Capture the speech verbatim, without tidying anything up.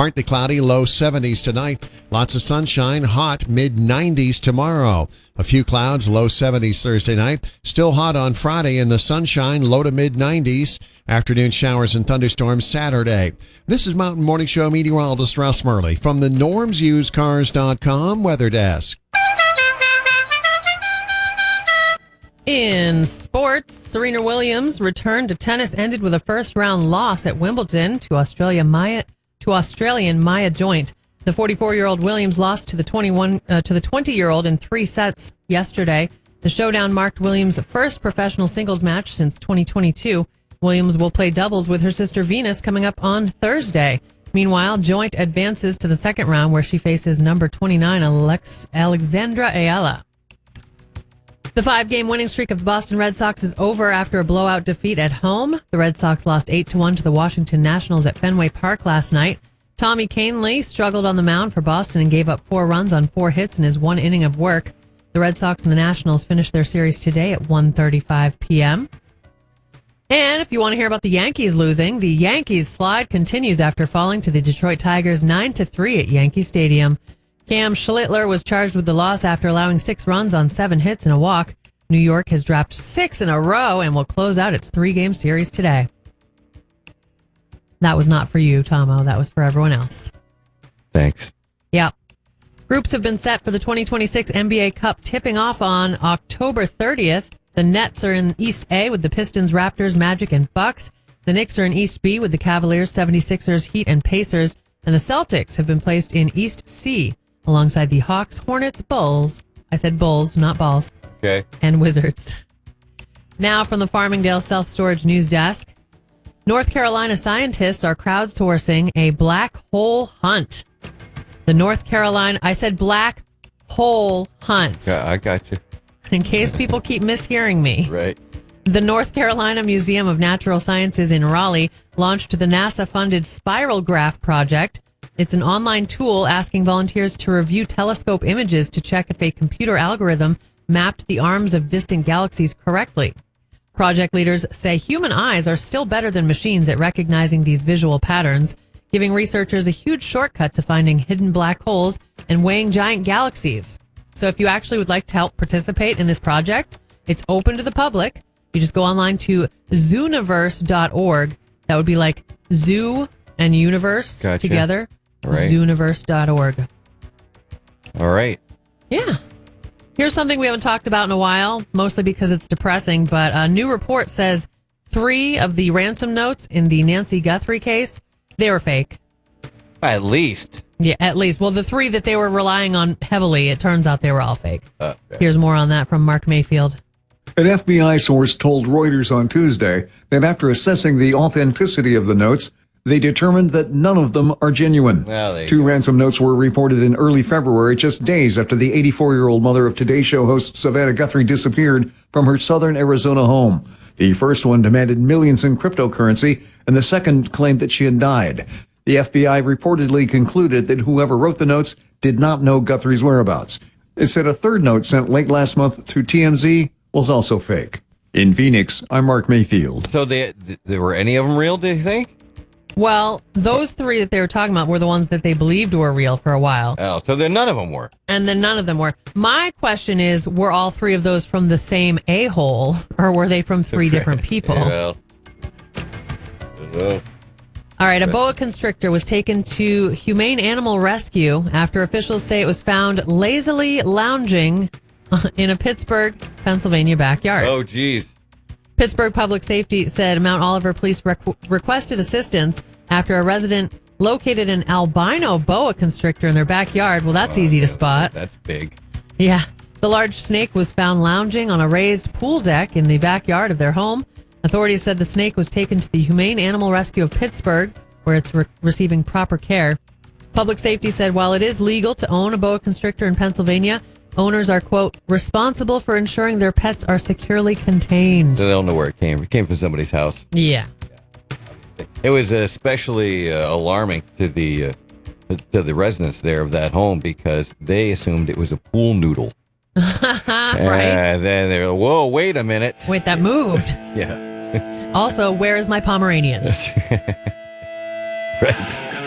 Partly cloudy, low seventies tonight. Lots of sunshine, hot, mid nineties tomorrow. A few clouds, low seventies Thursday night. Still hot on Friday in the sunshine, low to mid nineties. Afternoon showers and thunderstorms Saturday. This is Mountain Morning Show meteorologist Russ Murley from the norms used cars dot com weather desk. In sports, Serena Williams' return to tennis ended with a first-round loss at Wimbledon to Australia Maya to Australian Maya Joint. The forty-four-year-old Williams lost to the twenty-one uh, to the twenty-year-old in three sets yesterday. The showdown marked Williams' first professional singles match since twenty twenty-two. Williams will play doubles with her sister Venus coming up on Thursday. Meanwhile, Joint advances to the second round where she faces number twenty-nine Alex- Alexandra Ayala. The five-game winning streak of the Boston Red Sox is over after a blowout defeat at home. The Red Sox lost eight to one to the Washington Nationals at Fenway Park last night. Tommy Kahnle struggled on the mound for Boston and gave up four runs on four hits in his one inning of work. The Red Sox and the Nationals finished their series today at one thirty-five p.m. And if you want to hear about the Yankees losing, the Yankees slide continues after falling to the Detroit Tigers nine to three at Yankee Stadium. Cam Schlittler was charged with the loss after allowing six runs on seven hits and a walk. New York has dropped six in a row and will close out its three-game series today. That was not for you, Tomo. That was for everyone else. Thanks. Yep. Groups have been set for the twenty twenty-six N B A Cup tipping off on October thirtieth. The Nets are in East A with the Pistons, Raptors, Magic, and Bucks. The Knicks are in East B with the Cavaliers, seventy-sixers, Heat, and Pacers. And the Celtics have been placed in East C alongside the Hawks, Hornets, Bulls. I said Bulls, not balls. Okay. And Wizards. Now from the Farmingdale Self-Storage News Desk. North Carolina scientists are crowdsourcing a black hole hunt. The North Carolina, I said black hole hunt. Yeah, I got you. In case people keep mishearing me. Right. The North Carolina Museum of Natural Sciences in Raleigh launched the NASA-funded Spiral Graph project. It's an online tool asking volunteers to review telescope images to check if a computer algorithm mapped the arms of distant galaxies correctly. Project leaders say human eyes are still better than machines at recognizing these visual patterns, giving researchers a huge shortcut to finding hidden black holes and weighing giant galaxies. So if you actually would like to help participate in this project, it's open to the public. You just go online to zooniverse dot org. That would be like zoo and universe Gotcha. together. Right. zooniverse dot org. All right. Yeah. Here's something we haven't talked about in a while, mostly because it's depressing, but a new report says three of the ransom notes in the Nancy Guthrie case, they were fake. At least. Yeah, at least. Well, the three that they were relying on heavily, it turns out they were all fake. Uh, okay. Here's more on that from Mark Mayfield. An F B I source told Reuters on Tuesday that after assessing the authenticity of the notes, they determined that none of them are genuine. Well, Two go. ransom notes were reported in early February, just days after the eighty-four-year-old mother of Today Show host Savannah Guthrie disappeared from her southern Arizona home. The first one demanded millions in cryptocurrency, and the second claimed that she had died. The F B I reportedly concluded that whoever wrote the notes did not know Guthrie's whereabouts. It said a third note sent late last month through T M Z was also fake. In Phoenix, I'm Mark Mayfield. So they, there were any of them real, do you think? Well, those three that they were talking about were the ones that they believed were real for a while. Oh, so then none of them were. And then none of them were. My question is, were all three of those from the same a-hole, or were they from three different people? Well, well. All right, a boa constrictor was taken to Humane Animal Rescue after officials say it was found lazily lounging in a Pittsburgh, Pennsylvania backyard. Oh, geez. Pittsburgh Public Safety said Mount Oliver police requ- requested assistance after a resident located an albino boa constrictor in their backyard. Well, that's Oh, easy yeah, to spot. That's big. Yeah. The large snake was found lounging on a raised pool deck in the backyard of their home. Authorities said the snake was taken to the Humane Animal Rescue of Pittsburgh, where it's re- receiving proper care. Public Safety said while it is legal to own a boa constrictor in Pennsylvania, owners are, quote, responsible for ensuring their pets are securely contained. So they don't know where it came. It came from somebody's house. Yeah. It was especially uh, alarming to the uh, to the residents there of that home because they assumed it was a pool noodle. Right. And then they're, whoa, wait a minute. Wait, that moved. Yeah. Also, where is my Pomeranian? Right.